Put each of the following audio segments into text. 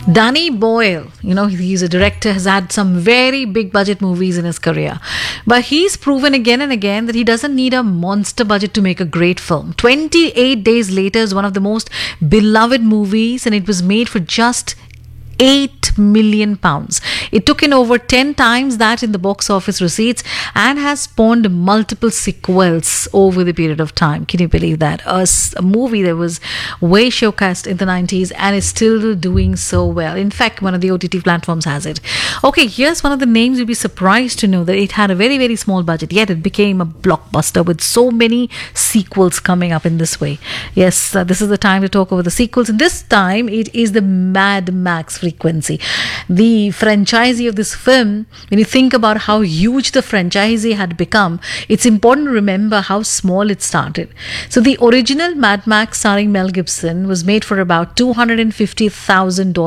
Danny Boyle, he's a director, has had some very big budget movies in his career. But he's proven again and again that he doesn't need a monster budget to make a great film. 28 Days Later is one of the most beloved movies, and it was made for just £8 million. It took in over 10 times that in the box office receipts and has spawned multiple sequels over the period of time. Can you believe that? A movie that was way showcased in the 90s and is still doing so well. In fact, one of the OTT platforms has it. Okay, here's one of the names you'll be surprised to know that it had a very, very small budget, yet it became a blockbuster with so many sequels coming up in this way. Yes, this is the time to talk over the sequels, and this time it is the Mad Max Frequency. The franchisee of this film, when you think about how huge the franchisee had become, it's important to remember how small it started. So the original Mad Max starring Mel Gibson was made for about $250,000 in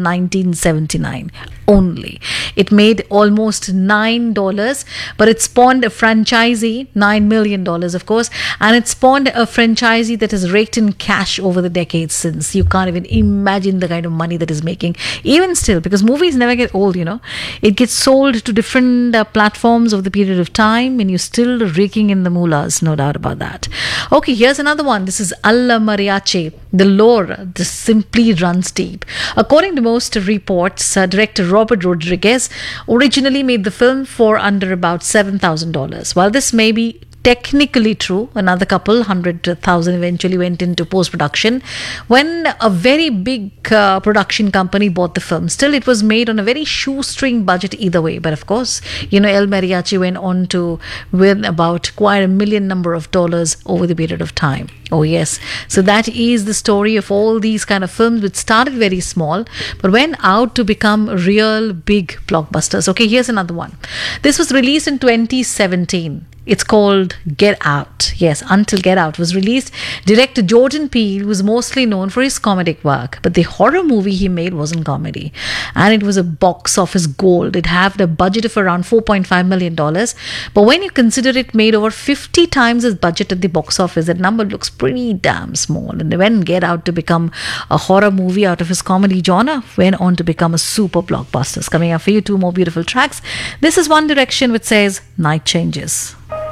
1979 only. It made almost $9, but it spawned a franchisee, $9 million of course, and it spawned a franchisee that has raked in cash over the decades since. You can't even imagine the kind of money that is making, even still, because movies never get old. It gets sold to different platforms over the period of time, and you're still raking in the moolahs, no doubt about that. Okay, here's another one. This is Alla Mariachi. The lore this simply runs deep. According to most reports, director Robert Rodriguez originally made the film for under about $7,000. While this may be technically true, another couple $100,000 eventually went into post-production when a very big production company bought the film. Still, it was made on a very shoestring budget either way. But of course, El Mariachi went on to win about quite a million number of dollars over the period of time. Oh yes, so that is the story of all these kind of films which started very small but went out to become real big blockbusters. Okay, here's another one. This was released in 2017. It's called Get Out. Yes, Until Get Out was released. Director Jordan Peele was mostly known for his comedic work, but the horror movie he made wasn't comedy, and it was a box office gold. It had a budget of around $4.5 million, but when you consider it made over 50 times its budget at the box office, that number looks pretty damn small. And when Get Out to become a horror movie out of his comedy genre, went on to become a super blockbuster. Coming up for you, two more beautiful tracks. This is One Direction, which says Night Changes.